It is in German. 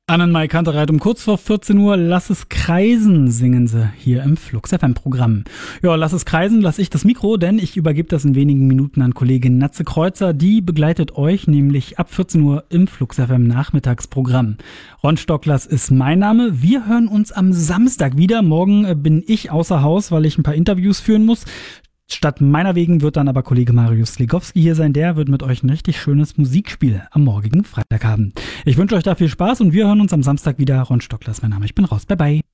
Annenmai Kantereit um kurz vor 14 Uhr. Lass es kreisen, singen sie hier im Flux FM Programm. Ja, lass es kreisen, lass ich das Mikro, denn ich übergebe das in wenigen Minuten an Kollegin Natze Kreuzer. Die begleitet euch nämlich ab 14 Uhr im Flux FM Nachmittagsprogramm. Ron Stocklers ist mein Name. Wir hören uns am Samstag wieder. Morgen bin ich außer Haus, weil ich ein paar Interviews führen muss. Statt meiner wegen wird dann aber Kollege Marius Sligowski hier sein. Der wird mit euch ein richtig schönes Musikspiel am morgigen Freitag haben. Ich wünsche euch da viel Spaß und wir hören uns am Samstag wieder. Ron Stocklers, mein Name. Ich bin raus. Bye bye.